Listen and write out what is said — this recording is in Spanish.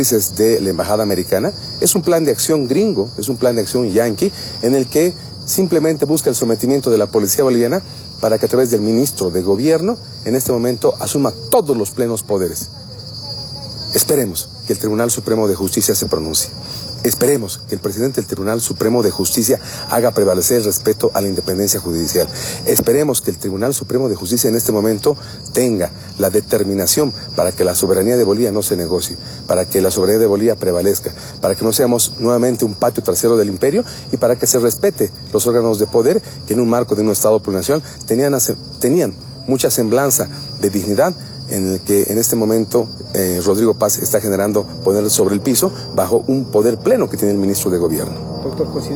de la embajada americana. Es un plan de acción gringo, es un plan de acción yanqui, en el que simplemente busca el sometimiento de la policía boliviana para que a través del ministro de gobierno, en este momento, asuma todos los plenos poderes. Esperemos que el Tribunal Supremo de Justicia se pronuncie. Esperemos que el presidente del Tribunal Supremo de Justicia haga prevalecer el respeto a la independencia judicial. Esperemos que el Tribunal Supremo de Justicia en este momento tenga la determinación para que la soberanía de Bolivia no se negocie, para que la soberanía de Bolivia prevalezca, para que no seamos nuevamente un patio trasero del imperio y para que se respete los órganos de poder que en un marco de un Estado plurinacional tenían mucha semblanza de dignidad, en el que en este momento Rodrigo Paz está generando poner sobre el piso bajo un poder pleno que tiene el ministro de Gobierno. Doctor,